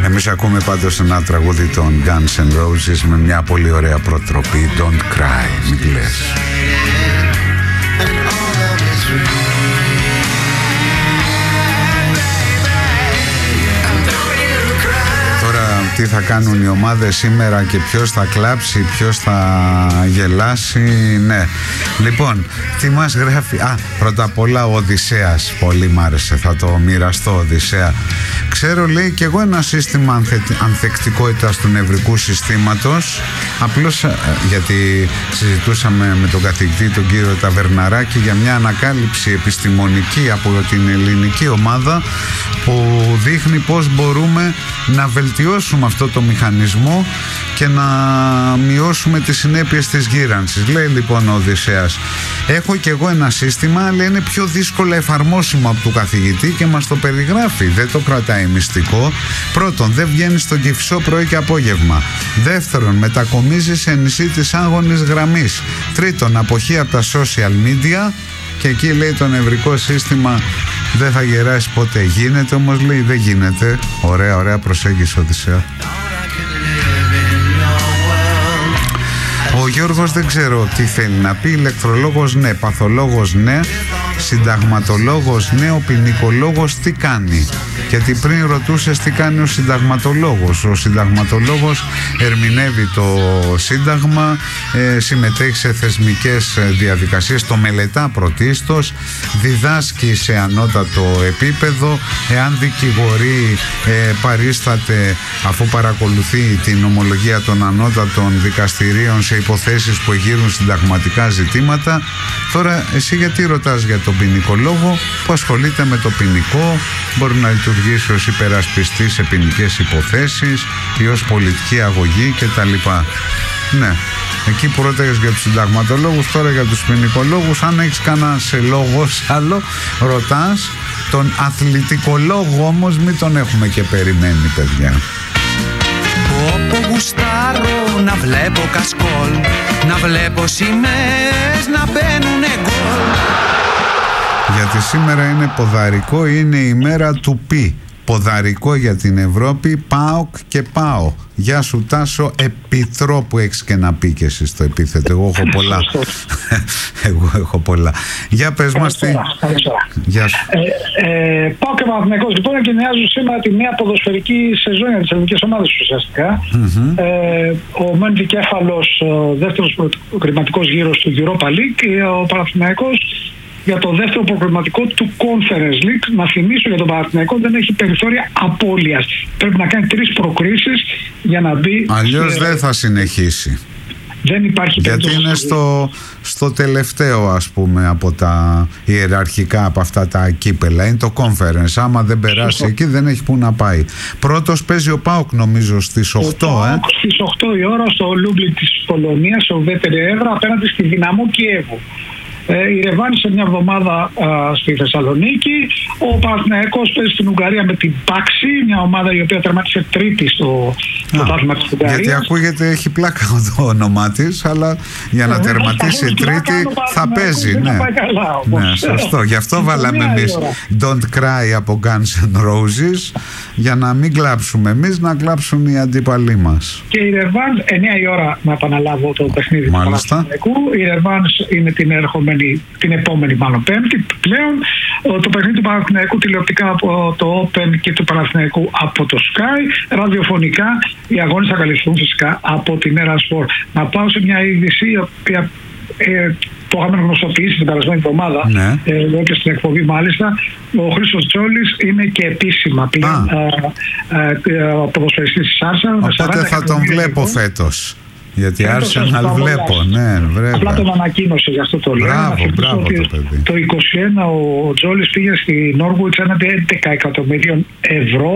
Εμείς ακούμε πάντως ένα τραγούδι των Guns N' Roses με μια πολύ ωραία προτροπή. Don't cry, μην κλαις. Τι θα κάνουν οι ομάδες σήμερα και ποιος θα κλάψει, ποιος θα γελάσει. Ναι. Λοιπόν, τι μας γράφει? Πρώτα απ' όλα ο Οδυσσέας. Πολύ μ' άρεσε, θα το μοιραστώ. Οδυσσέα. Ξέρω, λέει, και εγώ ένα σύστημα ανθεκτικότητας του νευρικού συστήματος. Απλώς γιατί συζητούσαμε με τον καθηγητή, τον κύριο Ταβερναράκη, για μια ανακάλυψη επιστημονική από την ελληνική ομάδα που δείχνει πώς μπορούμε να βελτιώσουμε αυτό το μηχανισμό και να μειώσουμε τις συνέπειες της γύρανσης. Λέει λοιπόν ο Οδυσσέας, έχω και εγώ ένα σύστημα, αλλά είναι πιο δύσκολα εφαρμόσιμο από του καθηγητή και μας το περιγράφει. Δεν το κρατάει μυστικό. Πρώτον, δεν βγαίνει στον Κηφισό πρωί και απόγευμα. Δεύτερον, μετακομίζει σε νησί της άγωνης γραμμής. Τρίτον, αποχή από τα social media. Και εκεί, λέει, το νευρικό σύστημα δεν θα γεράσει ποτέ. Γίνεται όμως, λέει, δεν γίνεται. Ωραία προσέγγιση, Οδυσσέα. Ο Γιώργος δεν ξέρω τι θέλει να πει. Ηλεκτρολόγος ναι, παθολόγος ναι, συνταγματολόγος ναι, ο ποινικολόγος τι κάνει? Γιατί πριν ρωτούσες τι κάνει ο συνταγματολόγος. Ο συνταγματολόγος ερμηνεύει το σύνταγμα, συμμετέχει σε θεσμικές διαδικασίες, το μελετά πρωτίστως, διδάσκει σε ανώτατο επίπεδο, εάν δικηγορεί παρίσταται αφού παρακολουθεί την ομολογία των ανώτατων δικαστηρίων σε υποθέσεις που εγείρουν συνταγματικά ζητήματα. Τώρα εσύ γιατί ρωτάς για τον ποινικολόγο που ασχολείται με το ποινικό, μπορεί να λειτουργήσει ως υπερασπιστής σε ποινικές υποθέσεις ή ως πολιτική αγωγή κτλ. Ναι, εκεί που ρώταγες για τους συνταγματολόγους, τώρα για τους ποινικολόγους, αν έχεις κανένα σε λόγος άλλο, ρωτάς. Τον αθλητικολόγο όμως μην τον έχουμε και περιμένει, παιδιά. Όπου γουστάρω να βλέπω κασκόλ, να βλέπω σημαίες να μπαίνουνε γκολ. Γιατί σήμερα είναι ποδαρικό, είναι η μέρα του πι. Ποδαρικό για την Ευρώπη, ΠΑΟΚ και ΠΑΟ. Γεια σου Τάσο, Επιτρόπου έχεις και να πει και εσύ στο επίθετο. Εγώ έχω πολλά. Εγώ έχω πολλά. Για πες μας τι. Γεια σου. ΠΑΟΚ και Παναθηναϊκός λοιπόν εγκαινιάζουν σήμερα τη νέα ποδοσφαιρική σεζόν για τις ελληνικές ομάδες ουσιαστικά. Ο μεν δικέφαλος δεύτερος προκριματικός γύρος του Europa League και ο Παναθηναϊκός για το δεύτερο προκριματικό του Conference League. Να θυμίσω για τον Παναθηναϊκό δεν έχει περιθώρια απώλειας. Πρέπει να κάνει 3 προκρίσεις για να μπει. Αλλιώς δεν θα συνεχίσει. Δεν υπάρχει γιατί είναι στο τελευταίο, ας πούμε, από τα ιεραρχικά, από αυτά τα κύπελα. Είναι το Conference. Άμα δεν περάσει εκεί δεν έχει που να πάει. Πρώτος παίζει ο ΠΑΟΚ νομίζω στις 8. Στις 8 η ώρα στο Λούμπλιν της Πολωνίας, στο ουδέτερη έδρα, απέναντι στη Δυναμό Κιέβου. Η Ρεβάνη σε μια εβδομάδα στη Θεσσαλονίκη. Ο Παναθηναϊκός παίζει στην Ουγγαρία με την Πάξη, μια ομάδα η οποία τερμάτισε τρίτη στο πρωτάθλημα της Ουγγαρίας. Γιατί ακούγεται, έχει πλάκα το όνομά της, αλλά για να τερματίσει τρίτη θα παίζει. Ναι, ναι, σωστό. Γι' αυτό βάλαμε εμείς Don't Cry από Guns N' Roses, για να μην κλάψουμε εμείς, να κλάψουν οι αντίπαλοι μας. Και η Ρεβάνη, 9 η ώρα να επαναλάβω το παιχνίδι του Παναθηναϊκού. Η Ρεβάνη είναι την επόμενη μάλλον Πέμπτη πλέον. Το παιχνίδι του Παναθηναϊκού τηλεοπτικά από το Open και του Παναθηναϊκού από το Sky. Ραδιοφωνικά οι αγώνες θα καλυφθούν φυσικά από την Era Sport. Να πάω σε μια είδηση η οποία το είχαμε γνωστοποιήσει την περασμένη εβδομάδα, εδώ και στην εκπομπή μάλιστα. Ο Χρήστος Τζόλης είναι και επίσημα πλέον ποδοσφαιριστής της Arsenal. Οπότε θα τον βλέπω φέτος. Γιατί Arsenal βλέπω, ναι, βέβαια. Απλά τον ανακοίνωσε, γι' αυτό το λέω. Μπράβο το παιδί. Το 21 ο Τζόλης πήγε στη Norwich έναντι 11 εκατομμυρίων ευρώ.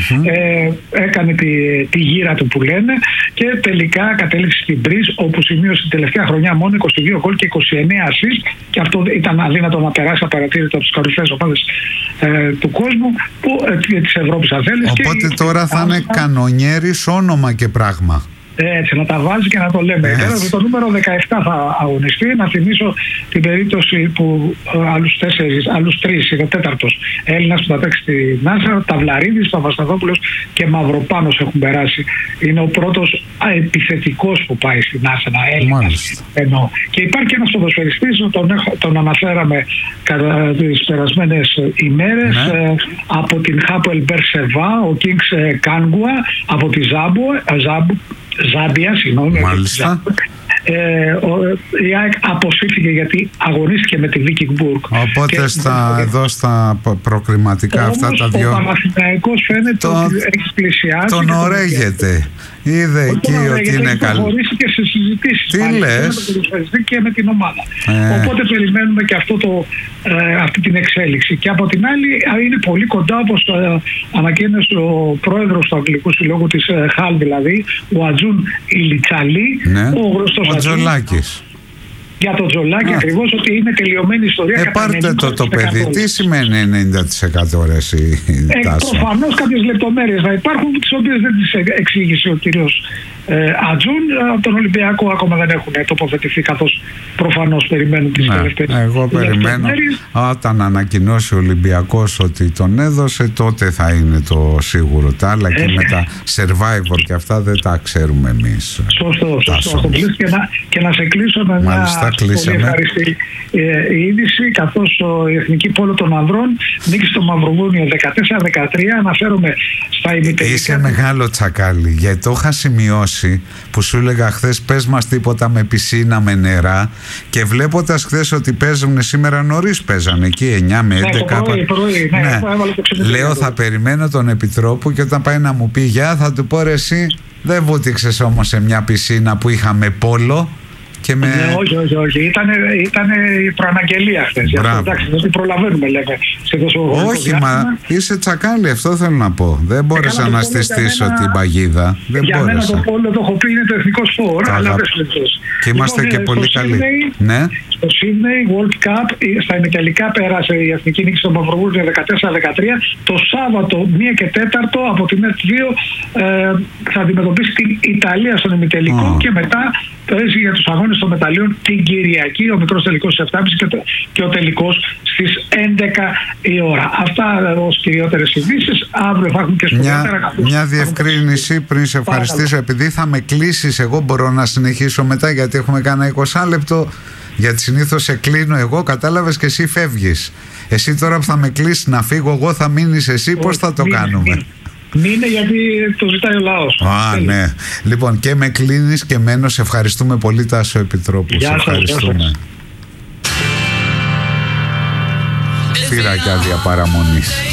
Έκανε τη γύρα του που λένε και τελικά κατέληξε στην Μπριζ, όπου σημείωσε την τελευταία χρονιά μόνο 22 γκολ και 29 assist. Και αυτό ήταν αδύνατο να περάσει απαρατήρητα από τις κορυφαίες ομάδες του κόσμου, της Ευρώπης αν θέλεις. Οπότε τώρα θα είναι κανονιέρης όνομα και πράγμα. Έτσι, να τα βάζει και να το λέμε. Το νούμερο 17 θα αγωνιστεί. Να θυμίσω την περίπτωση που άλλους τρεις, είναι ο τέταρτος Έλληνας που θα παίξει στη Νάσα, Ταυλαρίδης, Παπασταθόπουλος και Μαυροπάνος έχουν περάσει. Είναι ο πρώτος επιθετικός που πάει στη Νάσα, ένα Έλληνας. Και υπάρχει ένας ποδοσφαιριστής, τον αναφέραμε κατά τις περασμένες ημέρες, από την Χάπουελ Μπερσεβά, ο Κίνγκς Κάνγκουα, από τη Ζάμπια, συγγνώμη. Μάλιστα. Η ΑΕΚ αποσύρθηκε γιατί αγωνίστηκε με τη Βίκινγκμπουργκ. Οπότε εδώ στα προκριματικά αυτά τα δύο. Ο Παναθηναϊκός φαίνεται ότι έχει πλησιάσει. Τον ωραίγεται. Είδε εκεί ότι είναι καλή. Έχει προχωρήσει και σε συζητήσεις. Τι λες? Και με την ομάδα. Οπότε περιμένουμε και αυτή την εξέλιξη. Και από την άλλη είναι πολύ κοντά, όπως ανακοίνωσε ο πρόεδρος του Αγγλικού Συλλόγου της ΧΑΛ, δηλαδή ο Ατζούν Ηλιτσαλή, ο γνωστός Τζολάκης. Για τον Τζολάκη ακριβώς, ότι είναι τελειωμένη ιστορία. Πάρτε το παιδί. Τι σημαίνει 90% ρε εσύ, Τάσο? Προφανώς κάποιες λεπτομέρειες να υπάρχουν, τις οποίες δεν τις εξήγησε ο κύριος Ατζούν. Τον Ολυμπιακό ακόμα δεν έχουν τοποθετηθεί, καθώς προφανώς περιμένουν τις τελευταίες. Εγώ περιμένω όταν ανακοινώσει ο Ολυμπιακός ότι τον έδωσε, τότε θα είναι το σίγουρο. Τα άλλα και με τα Survivor και αυτά δεν τα ξέρουμε εμείς. Σωστό. Και να σε κλείσω με μια πολύ ευχαριστή είδηση, καθώς η Εθνική Πόλο των Ανδρών νίκησε στο Μαυροβούνιο 14-13. Αναφέρομαι στα ημιτελικά. Είσαι μεγάλο τσακάλι, γιατί το είχα σημειώσει που σου έλεγα χθες, πες μας τίποτα με πισίνα, με νερά, και βλέποντας χθες ότι παίζουν σήμερα νωρίς, παίζανε εκεί 9 με 11. Πρωί, λέω θα περιμένω τον Επιτρόπο και όταν πάει να μου πει γεια θα του πω, ρε εσύ δεν βούτυξες όμως σε μια πισίνα που είχαμε πόλο? Όχι. Ήταν η προαναγγελία χθες. Εντάξει, δεν προλαβαίνουμε, λέμε. Όχι, μα είσαι τσακάλι, αυτό θέλω να πω. Δεν μπόρεσα να στηστήσω την παγίδα. Για μένα το πόλο, το έχω πει, είναι το εθνικό σπορ, αλλά δεν σου. Και είμαστε και πολύ καλοί. Ναι. Στο Sydney World Cup, στα ημιτελικά πέρασε η εθνική νίκη στο Μαυροβούνιο 14-13. Το Σάββατο 1 και 4 από την F2 θα αντιμετωπίσει την Ιταλία στον ημιτελικό και μετά παίζει για τους αγώνες των μεταλλίων την Κυριακή, ο μικρός τελικός στις 7.30 και ο τελικός στις 11 η ώρα. Αυτά ως κυριότερες ειδήσεις. Αύριο θα έχουμε και σπουδαιότερα. Μια διευκρίνηση πριν σε ευχαριστήσω, επειδή θα με κλείσεις, εγώ μπορώ να συνεχίσω μετά, γιατί έχουμε κάνα 20 λεπτό. Γιατί συνήθως σε κλείνω εγώ, κατάλαβες, και εσύ φεύγεις. Εσύ τώρα που θα με κλείσεις να φύγω εγώ, θα μείνεις εσύ, πώς θα το κάνουμε? Μείνε, γιατί το ζητάει ο λαός. Ναι. Λοιπόν, και με κλείνεις και μένω. Σε ευχαριστούμε πολύ, Τάσο Επιτρόπου. Γεια σας. Ευχαριστούμε. Πήρα και άδεια παραμονής.